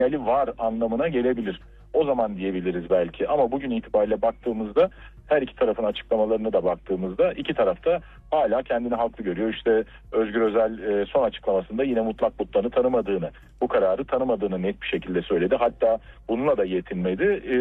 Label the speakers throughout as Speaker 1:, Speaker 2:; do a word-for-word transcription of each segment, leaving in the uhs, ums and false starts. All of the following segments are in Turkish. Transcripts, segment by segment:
Speaker 1: sinyali var anlamına gelebilir. O zaman diyebiliriz belki, ama bugün itibariyle baktığımızda, her iki tarafın açıklamalarına da baktığımızda, iki tarafta hala kendini haklı görüyor. İşte Özgür Özel e, son açıklamasında yine mutlak butlanı tanımadığını, bu kararı tanımadığını net bir şekilde söyledi. Hatta bununla da yetinmedi. E,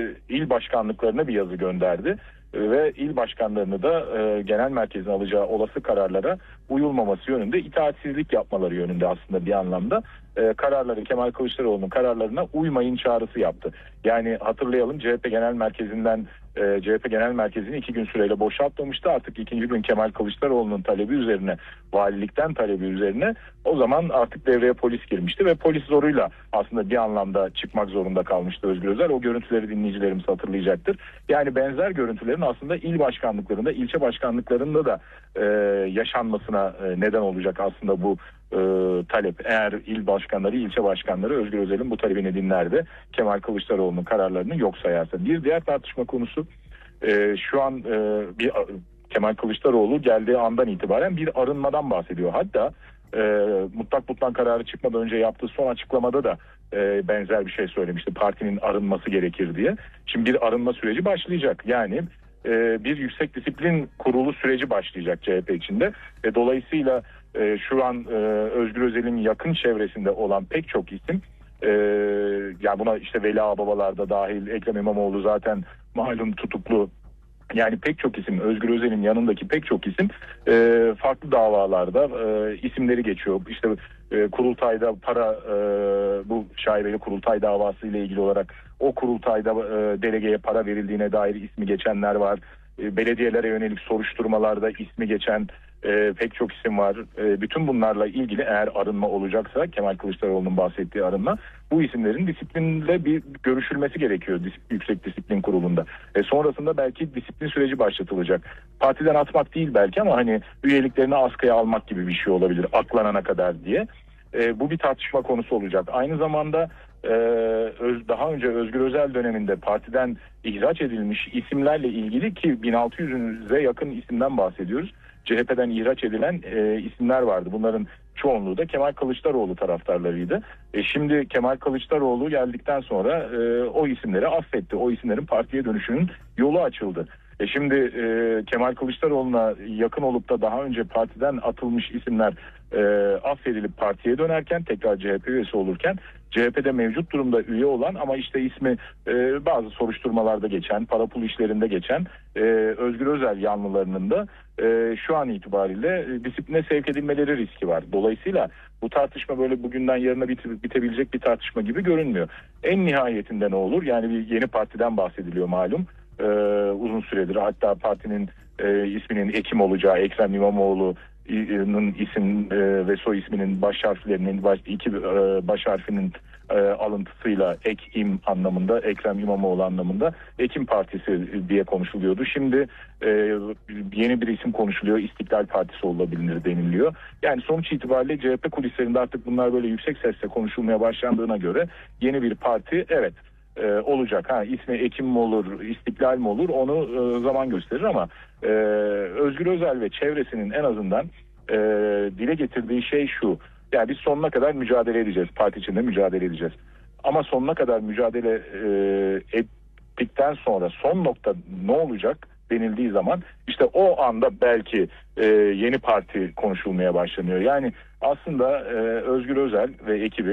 Speaker 1: il başkanlıklarına bir yazı gönderdi. E, ve il başkanlarını da e, genel merkezin alacağı olası kararlara uyulmaması yönünde, itaatsizlik yapmaları yönünde aslında bir anlamda e, kararları, Kemal Kılıçdaroğlu'nun kararlarına uymayın çağrısı yaptı. Yani hatırlayalım, C H P Genel Merkezi'nden e, C H P Genel Merkezi'ni iki gün süreyle boşaltmamıştı. Artık ikinci gün Kemal Kılıçdaroğlu'nun talebi üzerine, valilikten talebi üzerine, o zaman artık devreye polis girmişti ve polis zoruyla aslında bir anlamda çıkmak zorunda kalmıştı Özgür Özel. O görüntüleri dinleyicilerimiz hatırlayacaktır. Yani benzer görüntülerin aslında il başkanlıklarında, ilçe başkanlıklarında da e, yaşanmasına e, neden olacak aslında bu e, talep. Eğer il başkanları, ilçe başkanları Özgür Özel'in bu talebini dinler de Kemal Kılıçdaroğlu'nun kararlarını yok sayarsa. Bir diğer tartışma konusu, e, şu an e, bir Kemal Kılıçdaroğlu geldiği andan itibaren bir arınmadan bahsediyor. Hatta e, mutlak butlan kararı çıkmadan önce yaptığı son açıklamada da e, benzer bir şey söylemişti. Partinin arınması gerekir diye. Şimdi bir arınma süreci başlayacak. Yani e, bir yüksek disiplin kurulu süreci başlayacak C H P içinde. E, dolayısıyla e, şu an e, Özgür Özel'in yakın çevresinde olan pek çok isim, e, yani buna işte Veli Ağababalar da dahil, Ekrem İmamoğlu zaten malum tutuklu. Yani pek çok isim, Özgür Özel'in yanındaki pek çok isim e, farklı davalarda e, isimleri geçiyor. İşte e, kurultayda para, e, bu şaibeli kurultay davası ile ilgili olarak o kurultayda e, delegeye para verildiğine dair ismi geçenler var. E, belediyelere yönelik soruşturmalarda ismi geçen e, pek çok isim var. E, bütün bunlarla ilgili eğer arınma olacaksa, Kemal Kılıçdaroğlu'nun bahsettiği arınma, bu isimlerin disiplinle bir görüşülmesi gerekiyor Yüksek Disiplin Kurulu'nda. E, sonrasında belki disiplin süreci başlatılacak. Partiden atmak değil belki, ama hani üyeliklerini askıya almak gibi bir şey olabilir aklanana kadar diye. E, bu bir tartışma konusu olacak. Aynı zamanda e, öz, daha önce Özgür Özel döneminde partiden ihraç edilmiş isimlerle ilgili, ki bin altı yüze yakın isimden bahsediyoruz, C H P'den ihraç edilen e, isimler vardı. Bunların çoğunluğu da Kemal Kılıçdaroğlu taraftarlarıydı. E, şimdi Kemal Kılıçdaroğlu geldikten sonra e, o isimleri affetti. O isimlerin partiye dönüşünün yolu açıldı. E şimdi e, Kemal Kılıçdaroğlu'na yakın olup da daha önce partiden atılmış isimler e, affedilip partiye dönerken, tekrar C H P üyesi olurken, C H P'de mevcut durumda üye olan ama işte ismi e, bazı soruşturmalarda geçen, para pul işlerinde geçen e, Özgür Özel yanlılarının da e, şu an itibariyle e, disipline sevk edilmeleri riski var. Dolayısıyla bu tartışma böyle bugünden yarına bite, bitebilecek bir tartışma gibi görünmüyor. En nihayetinde ne olur? Yani bir yeni partiden bahsediliyor malum. Ee, uzun süredir, hatta partinin e, isminin Ekim olacağı, Ekrem İmamoğlu'nun isim e, ve soy isminin baş harflerinin baş, iki e, baş harfinin e, alıntısıyla Ekim anlamında, Ekrem İmamoğlu anlamında Ekim Partisi diye konuşuluyordu. Şimdi e, yeni bir isim konuşuluyor, İstiklal Partisi olabilir deniliyor. Yani sonuç itibariyle C H P kulislerinde artık bunlar böyle yüksek sesle konuşulmaya başlandığına göre yeni bir parti, evet, Ee, olacak. Ha, ismi Ekim mi olur, İstiklal mi olur, onu e, zaman gösterir, ama e, Özgür Özel ve çevresinin en azından e, dile getirdiği şey şu: yani biz sonuna kadar mücadele edeceğiz, parti içinde mücadele edeceğiz. Ama sonuna kadar mücadele e, ettikten sonra son nokta ne olacak denildiği zaman, işte o anda belki e, yeni parti konuşulmaya başlanıyor. Yani aslında e, Özgür Özel ve ekibi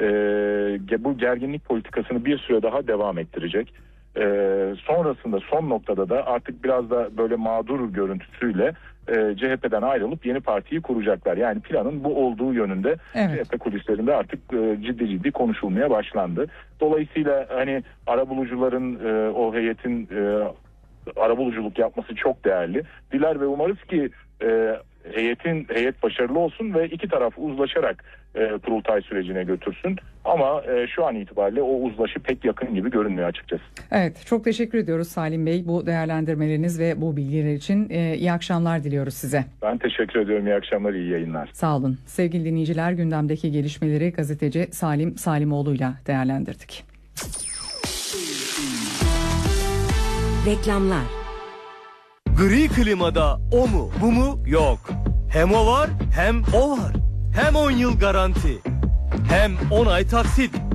Speaker 1: Ee, bu gerginlik politikasını bir süre daha devam ettirecek. Ee, sonrasında son noktada da artık biraz da böyle mağdur görüntüsüyle e, C H P'den ayrılıp yeni partiyi kuracaklar. Yani planın bu olduğu yönünde, evet, C H P kulislerinde artık e, ciddi ciddi konuşulmaya başlandı. Dolayısıyla hani arabulucuların, e, o heyetin e, arabuluculuk yapması çok değerli. Diler ve umarız ki e, heyetin heyet başarılı olsun ve iki taraf uzlaşarak e, kurultay sürecine götürsün. Ama e, şu an itibariyle o uzlaşı pek yakın gibi görünmüyor açıkçası.
Speaker 2: Evet, çok teşekkür ediyoruz Salim Bey bu değerlendirmeleriniz ve bu bilgiler için. E, iyi akşamlar diliyoruz size.
Speaker 1: Ben teşekkür ediyorum. İyi akşamlar, iyi yayınlar.
Speaker 2: Sağ olun. Sevgili dinleyiciler, gündemdeki gelişmeleri gazeteci Salim Salimoğlu'yla değerlendirdik.
Speaker 3: Reklamlar.
Speaker 4: Gri klimada o mu bu mu yok. Hem o var hem o var. Hem on yıl garanti. Hem on ay taksit.